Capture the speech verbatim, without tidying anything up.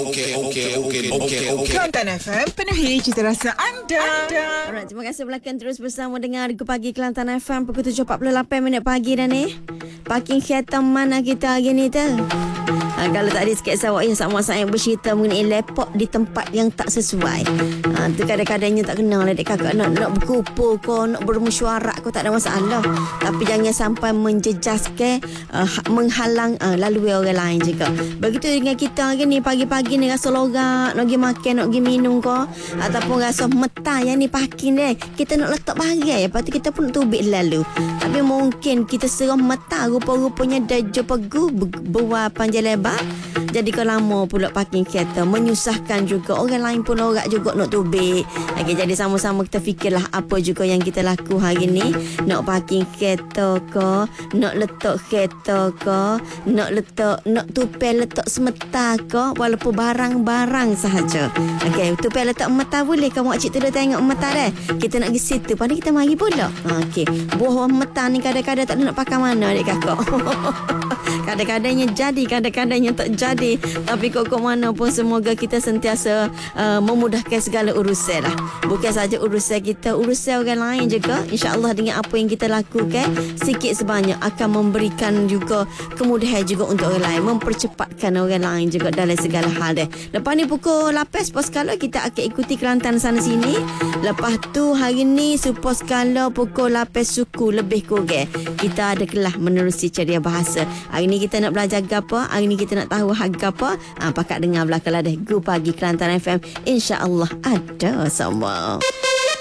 okey, okey, okey, okey, okey. Kelantan F M penuhi cita rasa anda. Alright, terima kasih belakang terus bersama dengan Regu Pagi Kelantan F M pukul tujuh empat puluh lapan minit pagi dah ni. Parking kereta mana kita hari ni tu? Ha, kalau tak ada sikit sawak yang sama saya bercerita mengenai lepok di tempat yang tak sesuai. Ha, tu kadang-kadangnya tak kenal lah dek kakak nak, nak berkumpul ko, nak bermesyuarat ko tak ada masalah. Tapi jangan sampai menjejaskan, uh, menghalang uh, lalu orang lain juga. Begitu dengan kita hari ni pagi-pagi ni rasa lorak, nak pergi makan, nak pergi minum ko. Ataupun rasa metah yang ni parking deh. Kita nak letak bahagia, lepas tu kita pun nak tubik lalu. Tapi mungkin kita serah metah rupa-rupanya dah jumpa gu buah panjang lebar. Jadi kalau lama pula parking kereta menyusahkan juga orang lain pun orang juga nak tubik. Okay, jadi sama-sama kita fikirlah apa juga yang kita laku hari ni. Nak parking kereta ke, nak letak kereta ke, nak letak nak tupel letak semeta ke, walaupun barang-barang sahaja. Okey, tupel letak meta boleh ke makcik tu dah tengok meta dah. Kita nak pergi situ pada kita mari pula. Okey, buah meta ni kadang-kadang tak ada nak pakai mana adik kakak. Kadang-kadangnya jadi, kadang-kadangnya tak jadi. Tapi kok mana pun semoga kita sentiasa uh, memudahkan segala urusan lah. Bukan saja urusan kita, urusan orang lain juga. InsyaAllah dengan apa yang kita lakukan, sikit sebanyak akan memberikan juga kemudahan juga untuk orang lain, mempercepatkan orang lain juga dalam segala hal deh. Lepas ni pukul lapan Supos Kala kita akan ikuti Kelantan sana sini. Lepas tu hari ni Supos Kala pukul lapan suku lebih kurang kita ada kelas menerusi ceria bahasa. Hari ni kita nak belajar apa? Hari ni kita nak tahu harga apa? Ha, pakat dengar belakang lah deh. Gu Pagi Kelantan F M. InsyaAllah ada semua.